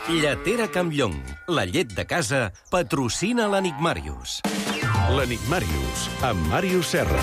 Lletera Campllong, la llet de casa, patrocina l'Enigmàrius. L'Enigmàrius, amb Màrius Serra.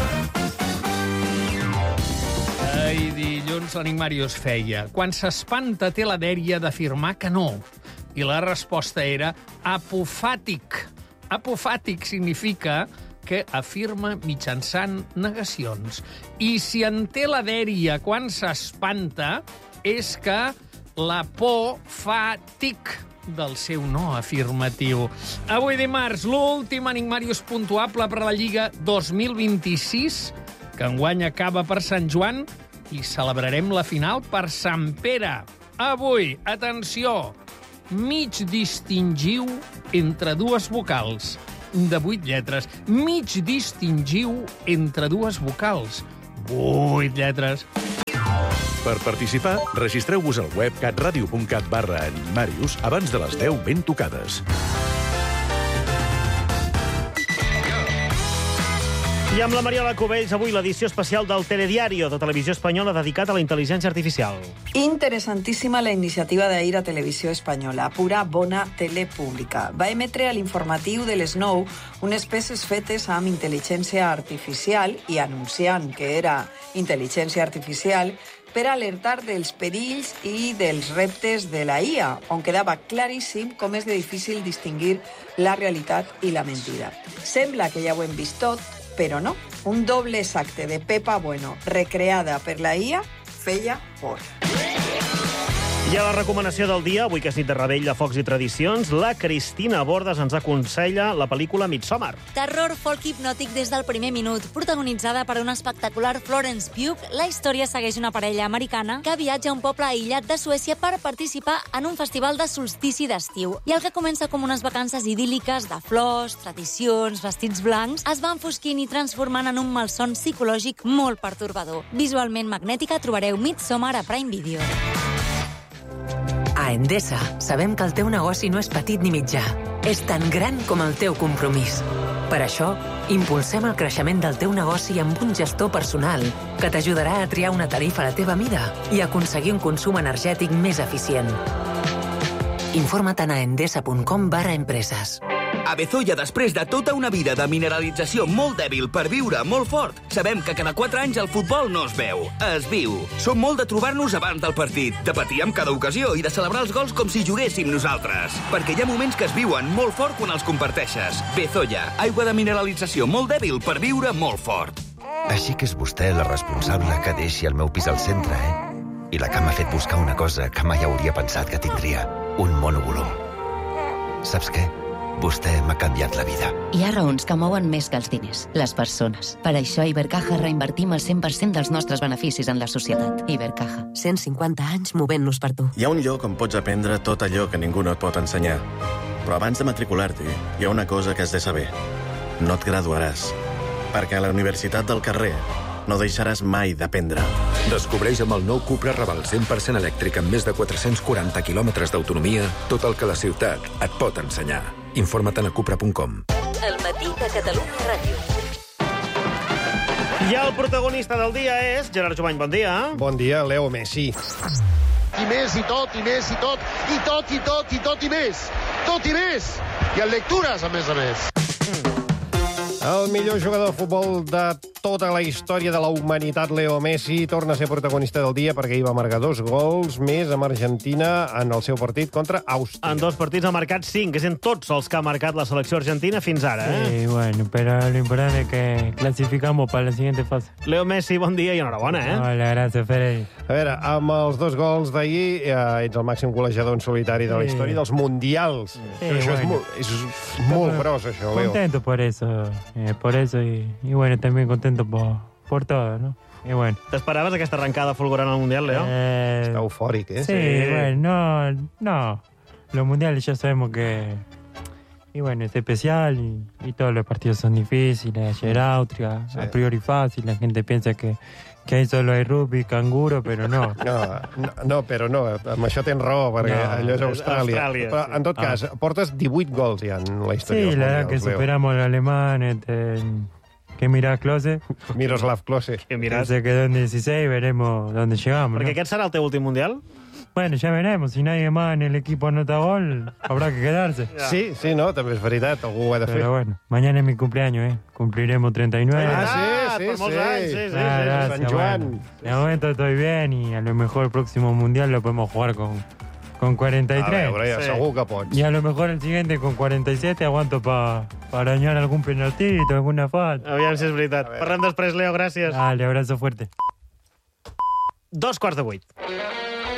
Ai, dilluns l'Enigmàrius feia: quan s'espanta té la dèria d'afirmar que no. I la resposta era apofàtic. Apofàtic significa que afirma mitjançant negacions. I si en té la dèria quan s'espanta, és que la por fa tic del seu no afirmatiu. Avui dimarts, l'últim Enigmàrius puntuable per a la Lliga 2026, que enguany acaba per Sant Joan, i celebrarem la final per Sant Pere. Avui, atenció, mig distingiu entre dues vocals de 8 lletres. Mig distingiu entre dues vocals. 8 lletres. Per participar, registreu-vos al web catradio.cat/enigmàrius abans de les 10 ben tocades. I amb la Mariola Cubells, avui l'edició especial del Telediario de Televisió Espanyola dedicat a la intel·ligència artificial. Interessantíssima la iniciativa d'ahir a Televisió Espanyola, pura bona tele pública. Va emetre a l'informatiu de les 9 unes peces fetes amb intel·ligència artificial i anunciant que era intel·ligència artificial per alertar dels perills i dels reptes de la IA, on quedava claríssim com és de difícil distingir la realitat i la mentida. Sembla que ja ho hem vist tot, però no. Un doble exacte de Pepa Bueno, recreada per la IA, feia por. I a la recomanació del dia, avui que és nit de Rebell de Focs i Tradicions, la Cristina Bordes ens aconsella la pel·lícula Midsommar. Terror folk hipnòtic des del primer minut. Protagonitzada per una espectacular Florence Pugh, la història segueix una parella americana que viatja a un poble aïllat de Suècia per participar en un festival de solstici d'estiu. I el que comença com unes vacances idíl·liques de flors, tradicions, vestits blancs, es va enfosquint i transformant en un malson psicològic molt pertorbador. Visualment magnètica, trobareu Midsommar a Prime Video. A Endesa sabem que el teu negoci no és petit ni mitjà. És tan gran com el teu compromís. Per això, impulsem el creixement del teu negoci amb un gestor personal que t'ajudarà a triar una tarifa a la teva mida i aconseguir un consum energètic més eficient. Informa't a endesa.com/empreses. A Bezoia, després de tota una vida de mineralització molt dèbil per viure molt fort, sabem que cada 4 anys el futbol no es veu, es viu. Som molt de trobar-nos abans del partit, de patir amb cada ocasió i de celebrar els gols com si juguéssim nosaltres. Perquè hi ha moments que es viuen molt fort quan els comparteixes. Bezoia, aigua de mineralització molt dèbil per viure molt fort. Així que és vostè la responsable que deixi el meu pis al centre, I la que m'ha fet buscar una cosa que mai hauria pensat que tindria, un monovolum. Saps què? Vostè m'ha canviat la vida. Hi ha raons que mouen més que els diners, les persones. Per això a Ibercaja reinvertim el 100% dels nostres beneficis en la societat. Ibercaja. 150 anys movent-nos per tu. Hi ha un lloc on pots aprendre tot allò que ningú no et pot ensenyar. Però abans de matricular-t'hi, hi ha una cosa que has de saber. No et graduaràs. Perquè a la Universitat del Carrer no deixaràs mai d'aprendre. Descobreix amb el nou Cupra Raval 100% elèctric amb més de 440 quilòmetres d'autonomia tot el que la ciutat et pot ensenyar. Informa't a cupra.com. El matí de Catalunya Ràdio. I el protagonista del dia és Gerard Jovany, bon dia. Bon dia, Leo Messi. I més, i tot, i més, i tot, i tot, i tot, i tot, i més. Tot i més. I en lectures, a més. El millor jugador de futbol de tota la història de la humanitat, Leo Messi, torna a ser protagonista del dia perquè hi va marcar 2 gols més amb Argentina en el seu partit contra Àustria. En 2 partits ha marcat 5, que són tots els que ha marcat la selecció argentina fins ara. Sí, bueno, pero lo importante es que clasificamos para la siguiente fase. Leo Messi, bon dia i enhorabona, Hola, gràcies, Pere. A veure, amb els 2 gols d'ahir ets el màxim golejador en solitari de la història dels mundials. Sí, això bueno. és molt gros, això, Leo. Contento por eso y bueno, también contento por todo, ¿no? Y bueno. T'esperaves aquesta arrencada fulgurant al Mundial, Leo? Està eufòric, Sí, bueno, no. Los mundiales ya sabemos que... Y bueno, es especial y todos los partidos son difíciles. Ayer Austria, a priori fácil. La gente piensa que ahí solo hay rugby, canguro, però no. Però no. Amb això tens raó, perquè allò és Austràlia. Però, en tot cas, portes 18 gols ja en la història dels mundials, Sí, la verdad que superamos al alemán, que mirá Klose. Miroslav Klose. Que se quedó en 16, veremos dónde llegamos. Perquè aquest serà el teu últim mundial? Bueno, ya veremos. Si nadie más en el equipo anota gol, habrá que quedarse. Sí, no, també és veritat, algú ho ha de fer. Pero bueno, mañana es mi cumpleaños, Cumpliremos 39. Sí, Gracias, Sant Joan. bueno. De momento estoy bien y a lo mejor el próximo mundial lo podemos jugar con 43. A veure, ja segur que pots. Y a lo mejor el siguiente con 47 aguanto para arañar algún penaltito, alguna falta. Aviam si és veritat. Parlem després, Leo, gràcies. Dale, abrazo fuerte. 7:45.